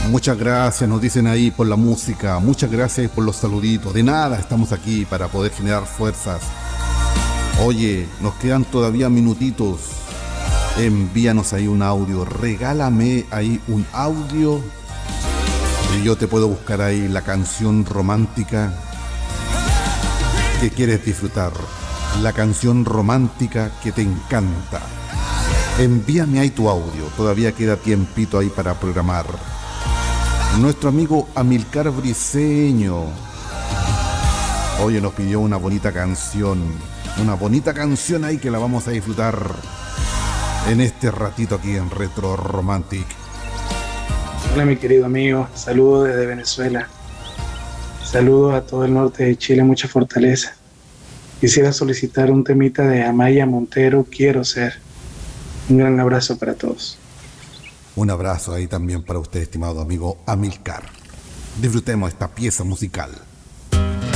Muchas gracias, nos dicen ahí por la música. Muchas gracias por los saluditos. De nada, estamos aquí para poder generar fuerzas. Oye, nos quedan todavía minutitos. Envíanos ahí un audio. Regálame ahí un audio. Y yo te puedo buscar ahí la canción romántica que quieres disfrutar. La canción romántica que te encanta. Envíame ahí tu audio. Todavía queda tiempito ahí para programar. Nuestro amigo Amilcar Briceño, oye, nos pidió una bonita canción ahí que la vamos a disfrutar en este ratito aquí en Retro Romantic. Hola mi querido amigo, saludos desde Venezuela, saludos a todo el norte de Chile, mucha fortaleza. Quisiera solicitar un temita de Amaya Montero, Quiero Ser. Un gran abrazo para todos. Un abrazo ahí también para usted, estimado amigo Amilcar. Disfrutemos esta pieza musical.